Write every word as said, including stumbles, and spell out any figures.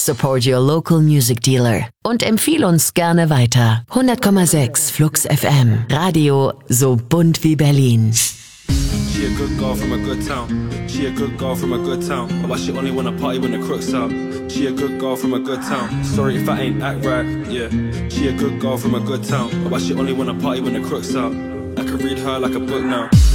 Support your local music dealer. Und empfiehl uns gerne weiter. hundert Komma sechs Flux F M. Radio so bunt wie Berlin. She a good girl from a good town. She a good girl from a good town. But she only wanna party when the crook's out. She a good girl from a good town. Sorry if I ain't act right, yeah. She a good girl from a good town. But she only wanna party when the crook's out. I can read her like a book now.